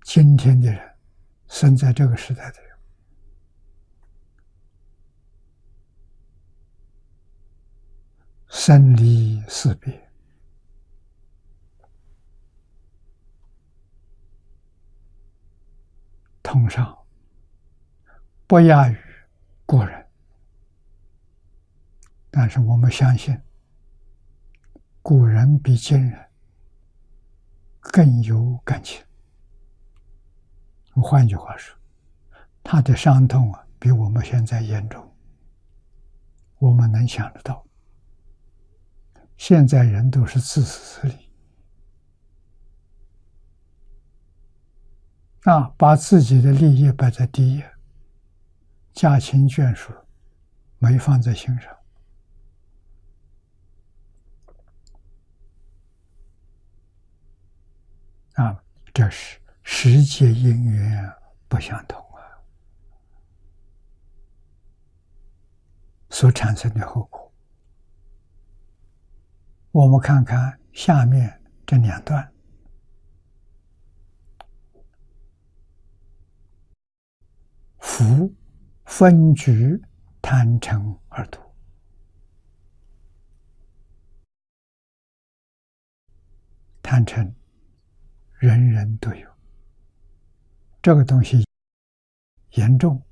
今天的人，生在这个时代的人，生离死别，通上不亚于古人，但是我们相信，古人比今人更有感情。换句话说，他的伤痛比我们现在严重，我们能想得到。现在人都是自私自利，把自己的利益摆在第一，家亲眷属没放在心上。这是世界因缘不相同所产生的后果。我们看看下面这两段，夫分居贪嗔二毒。贪嗔人人都有，这个东西严重